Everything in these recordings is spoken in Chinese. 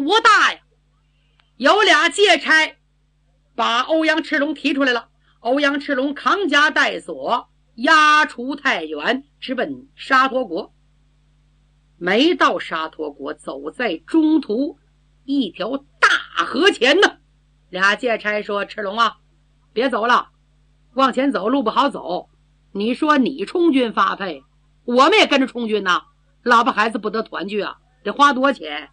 多大呀？有俩借差把欧阳赤龙提出来了，欧阳赤龙扛枷带锁，押出太原，直奔沙陀国。没到沙陀国，走在中途一条大河前呢，俩借差说：赤龙啊，别走了，往前走路不好走，你说你充军发配，我们也跟着充军呢，老婆孩子不得团聚啊，得花多少钱？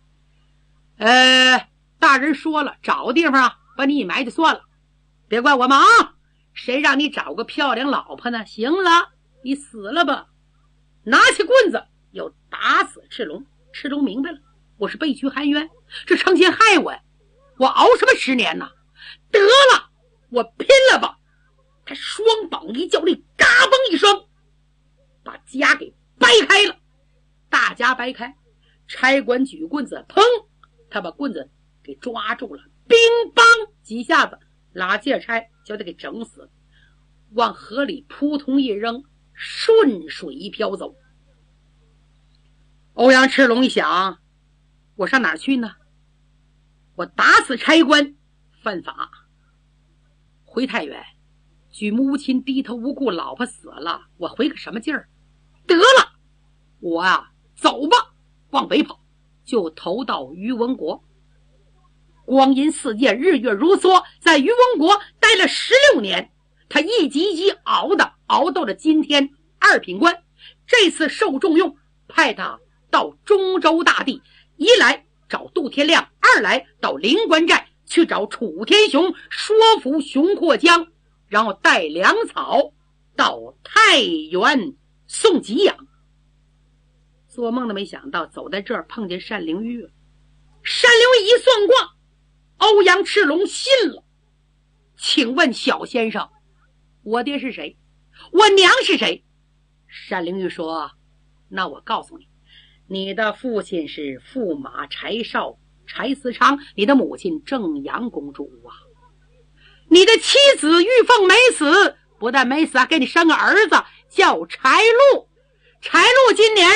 大人说了，找个地方啊，把你一埋就算了，别怪我们啊，谁让你找个漂亮老婆呢？行了，你死了吧。拿起棍子要打死赤龙。赤龙明白了，我是被屈含冤，这成心害我呀，我熬什么10年呢？得了，我拼了吧。他双膀一较力，嘎嘣一声把枷给掰开了。大枷掰开，差官举棍子，砰，他把棍子给抓住了，乒乓几下子，拉借差就得给整死了，往河里扑通一扔，顺水飘走。欧阳赤龙一想，我上哪儿去呢？我打死差官犯法，回太原，举母亲低头无顾，老婆死了，我回个什么劲儿？得了，我啊走吧，往北跑，就投到于文国。光阴似箭，日月如梭，在于文国待了16年，他一级一级熬到了今天2品官。这次受重用，派他到中州大地，一来找杜天亮，二来到灵官寨去找楚天雄，说服熊阔江，然后带粮草到太原送给养。做梦都没想到走在这儿碰见单灵玉了。单灵玉一算卦，欧阳赤龙信了。请问小先生，我爹是谁？我娘是谁？单灵玉说：那我告诉你，你的父亲是驸马柴少柴思昌，你的母亲正阳公主啊。你的妻子玉凤没死，不但没死，还给你生个儿子叫柴禄。柴禄今年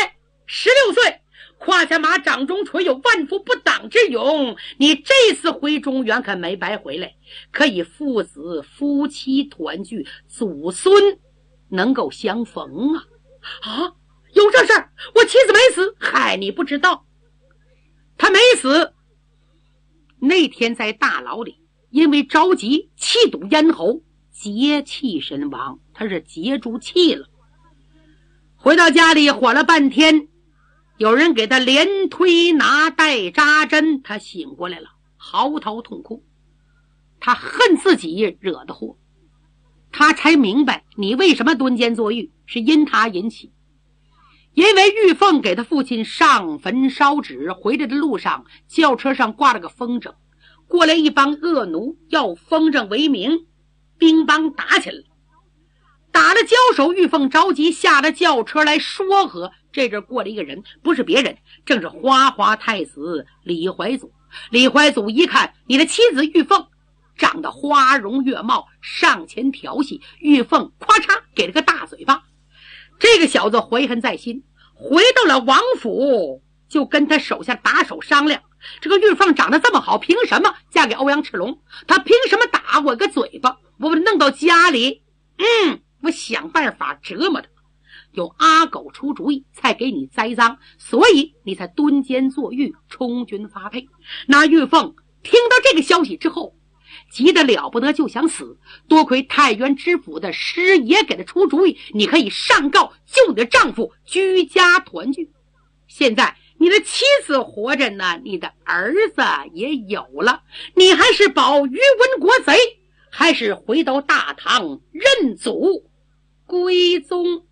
16岁，胯下马，掌中锤，有万夫不挡之勇。你这次回中原可没白回来，可以父子夫妻团聚，祖孙能够相逢啊！啊，有这事儿？我妻子没死？嗨，你不知道，他没死。那天在大牢里，因为着急气堵咽喉，节气身亡，他是节住气了。回到家里缓了半天，有人给他连推拿带扎针，他醒过来了，嚎啕痛哭。他恨自己惹的祸，他才明白你为什么蹲监坐狱，是因他引起。因为玉凤给他父亲上坟烧纸，回来的路上轿车上挂了个风筝，过来一帮恶奴要风筝为名，乒乓打起来了。打了交手，玉凤着急下了轿车来说和。这阵过了一个人，不是别人，正是花花太子李怀祖。李怀祖一看你的妻子玉凤长得花容月貌，上前调戏，玉凤咵嚓给了个大嘴巴。这个小子怀恨在心，回到了王府，就跟他手下打手商量，这个玉凤长得这么好，凭什么嫁给欧阳赤龙？他凭什么打我个嘴巴？我把他弄到家里，我想办法折磨他，有阿狗出主意才给你栽赃，所以你才蹲监坐狱，充军发配。那玉凤听到这个消息之后，急得了不得，就想死。多亏太原知府的师爷给他出主意，你可以上告救你的丈夫，居家团聚。现在你的妻子活着呢，你的儿子也有了，你还是保于文国贼，还是回到大唐认祖归宗？